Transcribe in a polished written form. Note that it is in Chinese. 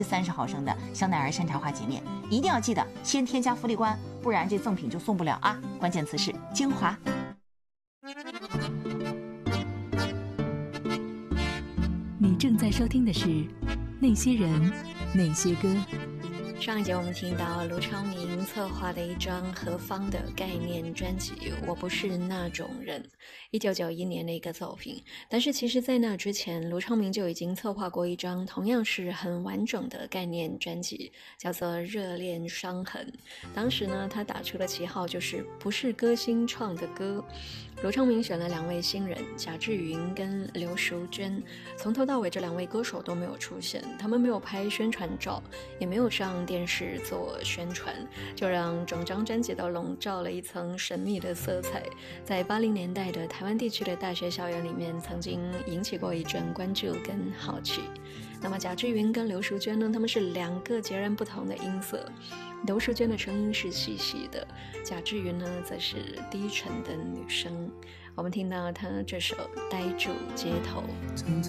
30毫升的香奈儿山茶花洁面，一定要记得先添加福利官，不然这赠品就送不了啊！关键词是精华。 你正在收听的是《那些人，那些歌》。 上一节我们听到卢昌明策划的一张何方的概念专辑《我不是那种人》，1991年的一个作品。但是其实在那之前，卢昌明就已经策划过一张同样是很完整的概念专辑，叫做《热恋伤痕》。当时呢，他打出的旗号就是不是歌星唱的歌。卢昌明选了2位新人，贾志云跟刘淑娟，从头到尾这2位歌手都没有出现，他们没有拍宣传照，也没有上电视做宣传，就让整张专辑都笼罩了一层神秘的色彩。在80年代的台湾地区的大学校园里面，曾经引起过一阵关注跟好奇。那么贾志云跟刘淑娟呢，他们是2个截然不同的音色。刘淑娟的声音是细细的，贾志云呢则是低沉的女声。我们听到她这首《呆住街头》。